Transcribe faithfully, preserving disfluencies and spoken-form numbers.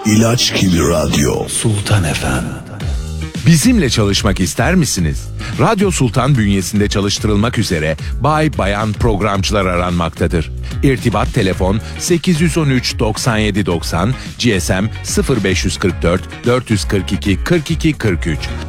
İlaç gibi radyo. Sultan Efem. Bizimle çalışmak ister misiniz? Radyo Sultan bünyesinde çalıştırılmak üzere bay bayan programcılar aranmaktadır. İrtibat telefon sekiz yüz on üç doksan yedi doksan, G S M sıfır beş kırk dört dört yüz kırk iki kırk iki kırk üç.